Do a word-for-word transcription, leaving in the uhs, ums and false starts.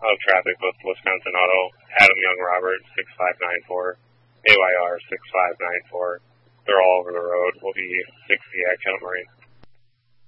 of traffic with Wisconsin Auto. Adam Young Robert, six five nine four. A Y R, six five nine four. They're all over the road. We'll be sixty at Kent Marine.